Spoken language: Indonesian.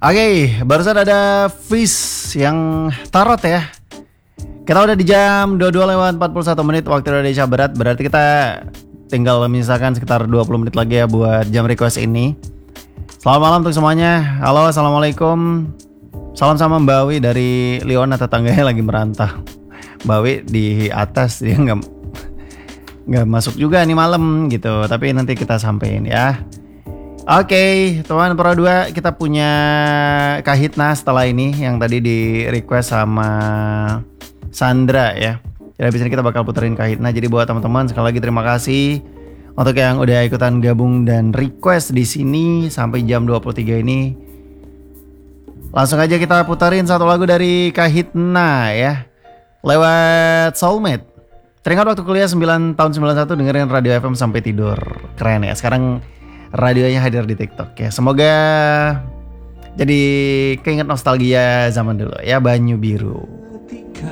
Oke, barusan ada Fish yang tarot ya. Kita udah di jam 22 lewat 41 menit waktu Indonesia Barat. Berarti kita tinggal misalkan sekitar 20 menit lagi ya buat jam request ini. Selamat malam untuk semuanya. Halo, assalamualaikum. Salam sama Mbak Wi dari Leona, tetangganya lagi merantau. Mbak Wi di atas, dia nggak masuk juga nih malam gitu. Tapi nanti kita sampein ya. Oke, teman Pro 2, kita punya Kahitna setelah ini yang tadi di request sama Sandra ya. Jadi abis ini kita bakal puterin Kahitna. Jadi buat teman-teman sekali lagi terima kasih untuk yang udah ikutan gabung dan request di sini sampai jam 23 ini. Langsung aja kita puterin satu lagu dari Kahitna ya. Lewat Soulmate. Teringat waktu kuliah 9 tahun 91 dengerin radio FM sampai tidur. Keren ya. Sekarang radionya hadir di TikTok ya. Semoga jadi keinget nostalgia zaman dulu ya, Banyu Biru.